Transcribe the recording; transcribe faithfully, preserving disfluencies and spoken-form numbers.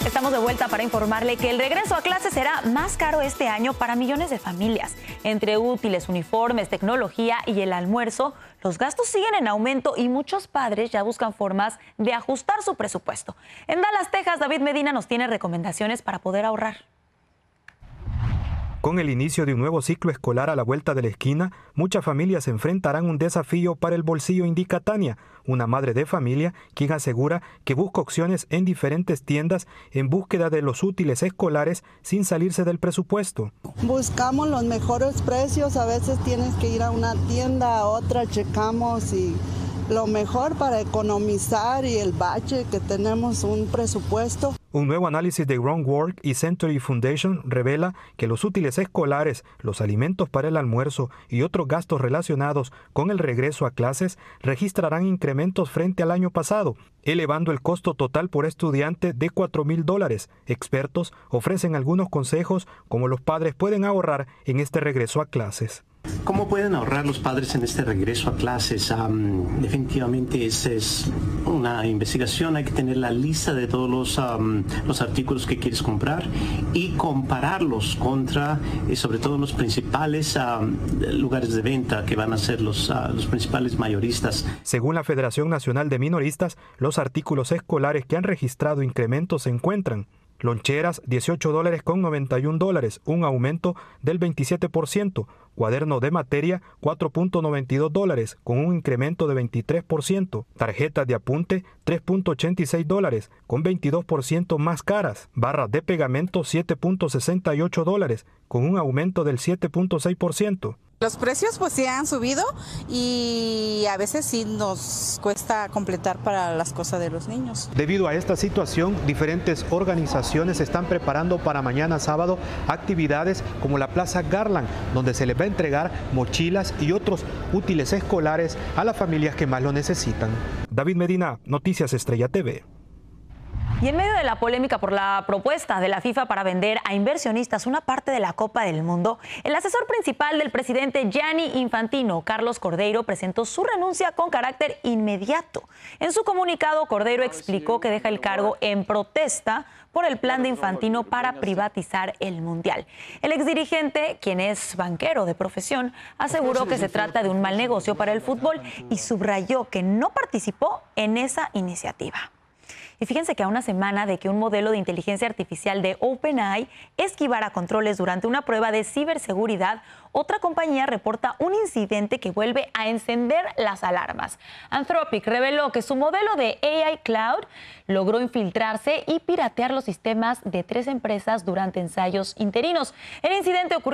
Estamos de vuelta para informarle que el regreso a clases será más caro este año para millones de familias. Entre útiles, uniformes, tecnología y el almuerzo, los gastos siguen en aumento y muchos padres ya buscan formas de ajustar su presupuesto. En Dallas, Texas, David Medina nos tiene recomendaciones para poder ahorrar. Con el inicio de un nuevo ciclo escolar a la vuelta de la esquina, muchas familias enfrentarán un desafío para el bolsillo, indica Tania, una madre de familia, quien asegura que busca opciones en diferentes tiendas en búsqueda de los útiles escolares sin salirse del presupuesto. Buscamos los mejores precios, a veces tienes que ir a una tienda, a otra, checamos y lo mejor para economizar y el bache que tenemos un presupuesto. Un nuevo análisis de Groundwork y Century Foundation revela que los útiles escolares, los alimentos para el almuerzo y otros gastos relacionados con el regreso a clases registrarán incrementos frente al año pasado, elevando el costo total por estudiante de cuatro mil dólares. Expertos ofrecen algunos consejos como los padres pueden ahorrar en este regreso a clases. ¿Cómo pueden ahorrar los padres en este regreso a clases? Um, definitivamente esa es una investigación. Hay que tener la lista de todos los, um, los artículos que quieres comprar y compararlos contra, eh, sobre todo, los principales um, lugares de venta que van a ser los, uh, los principales mayoristas. Según la Federación Nacional de Minoristas, los artículos escolares que han registrado incrementos se encuentran: loncheras, dieciocho dólares con noventa y un dólares, un aumento del veintisiete por ciento. Cuaderno de materia, cuatro punto noventa y dos dólares, con un incremento de veintitrés por ciento. Tarjetas de apunte, tres punto ochenta y seis dólares, con veintidós por ciento más caras. Barras de pegamento, siete punto sesenta y ocho dólares, con un aumento del siete punto seis por ciento. Los precios pues sí han subido y a veces sí nos cuesta completar para las cosas de los niños. Debido a esta situación, diferentes organizaciones se están preparando para mañana sábado actividades como la Plaza Garland, donde se les va a entregar mochilas y otros útiles escolares a las familias que más lo necesitan. David Medina, Noticias Estrella T V. Y en medio de la polémica por la propuesta de la FIFA para vender a inversionistas una parte de la Copa del Mundo, el asesor principal del presidente Gianni Infantino, Carlos Cordeiro, presentó su renuncia con carácter inmediato. En su comunicado, Cordeiro explicó que deja el cargo en protesta por el plan de Infantino para privatizar el Mundial. El exdirigente, quien es banquero de profesión, aseguró que se trata de un mal negocio para el fútbol y subrayó que no participó en esa iniciativa. Y fíjense que a una semana de que un modelo de inteligencia artificial de OpenAI esquivara controles durante una prueba de ciberseguridad, otra compañía reporta un incidente que vuelve a encender las alarmas. Anthropic reveló que su modelo de A I Cloud logró infiltrarse y piratear los sistemas de tres empresas durante ensayos interinos. El incidente ocurrió